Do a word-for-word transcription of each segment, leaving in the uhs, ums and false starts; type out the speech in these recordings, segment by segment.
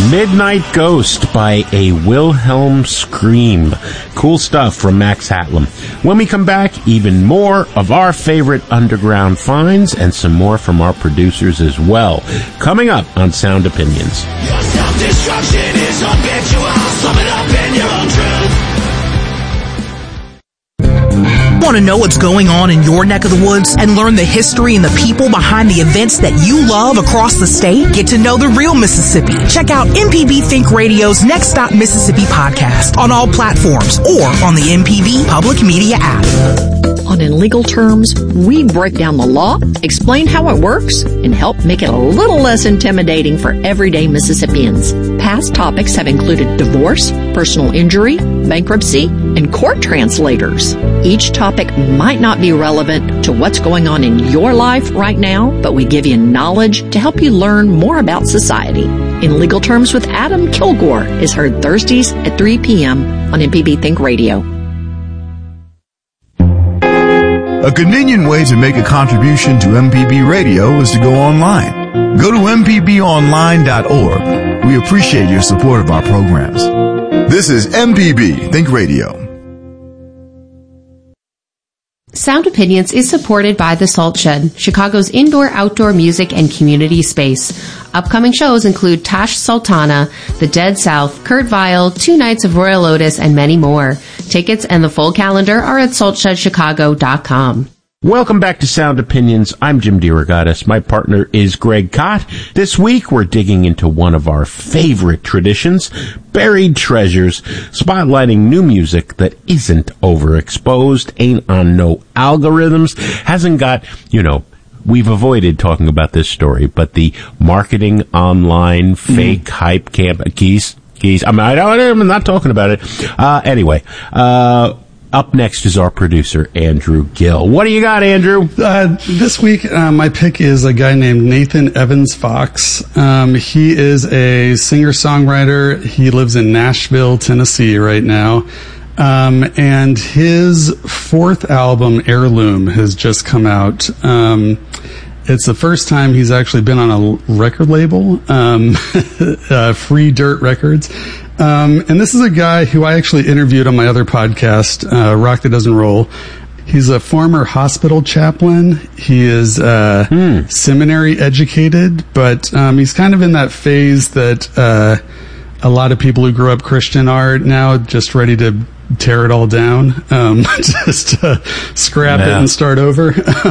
Midnight Ghost by a Wilhelm Scream. Cool stuff from Max Hatlam. When we come back, even more of our favorite underground finds and some more from our producers as well. Coming up on Sound Opinions. Your self-destruction is habitual. Sum it up in your own truth. Want to know what's going on in your neck of the woods and learn the history and the people behind the events that you love across the state? Get to know the real Mississippi. Check out M P B Think Radio's Next Stop Mississippi podcast on all platforms or on the M P B Public Media app. On In Legal Terms, we break down the law, explain how it works, and help make it a little less intimidating for everyday Mississippians. Past topics have included divorce, personal injury, bankruptcy, and court translators. Each topic might not be relevant to what's going on in your life right now, but we give you knowledge to help you learn more about society. In Legal Terms with Adam Kilgore is heard Thursdays at three p.m. on M P B Think Radio. A convenient way to make a contribution to M P B Radio is to go online. Go to m p b online dot org. We appreciate your support of our programs. This is M P B Think Radio. Sound Opinions is supported by The Salt Shed, Chicago's indoor-outdoor music and community space. Upcoming shows include Tash Sultana, The Dead South, Kurt Vile, Two Nights of Royal Lotus, and many more. Tickets and the full calendar are at salt shed chicago dot com. Welcome back to Sound Opinions. I'm Jim DeRogatis. My partner is Greg Kot. This week, we're digging into one of our favorite traditions, Buried Treasures, spotlighting new music that isn't overexposed, ain't on no algorithms, hasn't got, you know, we've avoided talking about this story, but the marketing online fake mm. hype camp keys, keys. I mean, I don't, I'm not talking about it. Uh, anyway, uh, up next is our producer, Andrew Gill. What do you got, Andrew? Uh, this week, uh, my pick is a guy named Nathan Evans Fox. Um, he is a singer-songwriter. He lives in Nashville, Tennessee right now. Um, and his fourth album, Heirloom, has just come out. Um, it's the first time he's actually been on a record label, um, uh, Free Dirt Records. Um, and this is a guy who I actually interviewed on my other podcast, uh, Rock That Doesn't Roll. He's a former hospital chaplain. He is uh, hmm. seminary educated, but um, he's kind of in that phase that uh, a lot of people who grew up Christian are now, just ready to tear it all down, um, just uh, scrap yeah. it and start over.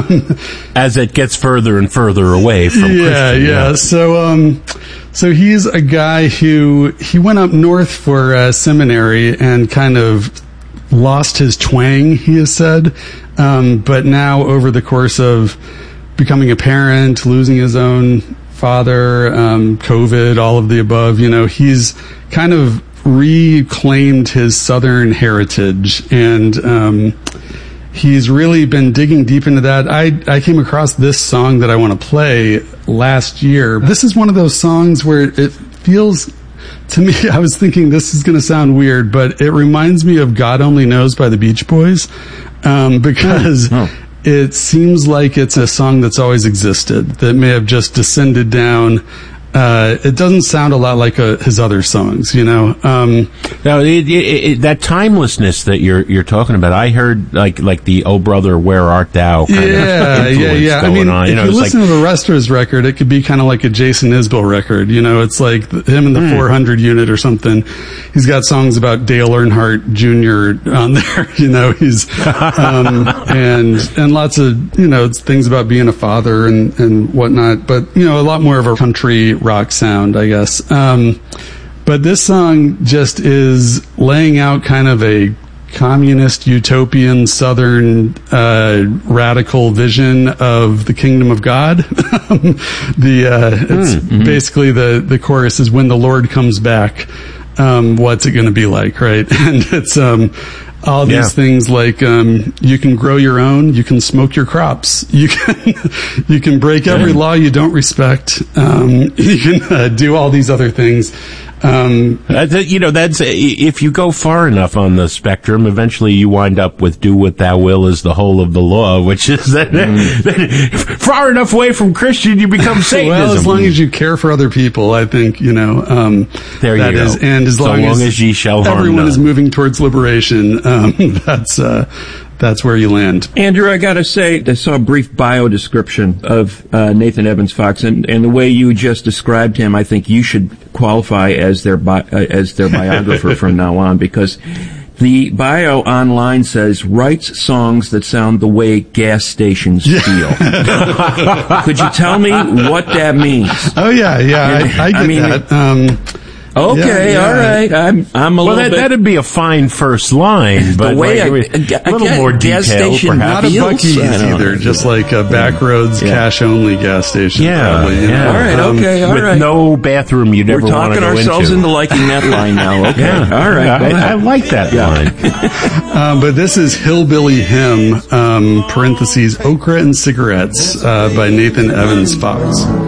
As it gets further and further away from yeah, Christian. Yeah, yeah. So, um, so he's a guy who, he went up north for uh, seminary and kind of lost his twang, he has said. Um, but now over the course of becoming a parent, losing his own father, um, COVID, all of the above, you know, he's kind of reclaimed his Southern heritage, and um, he's really been digging deep into that. I, I came across this song that I want to play last year. This is one of those songs where it feels, to me, I was thinking this is going to sound weird, but it reminds me of God Only Knows by the Beach Boys, um, because oh. Oh. it seems like it's a song that's always existed, that may have just descended down. Uh, it doesn't sound a lot like uh, his other songs, you know. Um, now, it, it, it, that timelessness that you're you're talking about, I heard like like the "Oh Brother, Where Art Thou" kind yeah, of yeah, yeah. Going I mean, on. You if know, you listen like, to the Resters record, it could be kind of like a Jason Isbell record. You know, it's like him and the mm. four hundred unit or something. He's got songs about Dale Earnhardt Junior on there. You know, he's um, and and lots of you know things about being a father and and whatnot. But you know, a lot more of a country rock sound, I guess. Um, but this song just is laying out kind of a communist, utopian, southern, uh, radical vision of the kingdom of God. the, uh, it's mm-hmm. basically the, the chorus is, when the Lord comes back, um, what's it going to be like, right? And it's, um, all these yeah. things like, um, you can grow your own, you can smoke your crops, you can, you can break every yeah. law you don't respect, um, you can uh, do all these other things. Um, That's, you know, that's if you go far enough on the spectrum, eventually you wind up with "do what thou will" is the whole of the law, which is that, mm. that far enough away from Christian, you become Satanism. Well, as long as you care for other people, I think you know. Um, there that you is, go. and as so long, long as, as ye shall harm everyone none. is moving towards liberation, um, that's uh, that's where you land. Andrew, I gotta say, I saw a brief bio description of uh, Nathan Evans Fox, and, and the way you just described him, I think you should qualify as their bi- uh, as their biographer from now on, because the bio online says, writes songs that sound the way gas stations feel. Could you tell me what that means? Oh, yeah, yeah, I, I get I mean, that. Um, Okay, yeah, yeah. all right. I'm, I'm a well, little that, bit. that'd be a fine first line, but the way like, I, a I, little I more gas detail, station perhaps. Not a feels, Buc-ee's I don't either, know. just like a backroads Yeah. cash-only gas station. Yeah, probably, you yeah. know? All right, Um, okay, all with right. no bathroom you'd We're ever want to talking go ourselves into. into liking that line now. Okay, Yeah. all right. Yeah, go I, ahead. I like that line. Um, but this is Hillbilly Hymn, um, parentheses, Okra and Cigarettes, uh, by Nathan Evans Fox.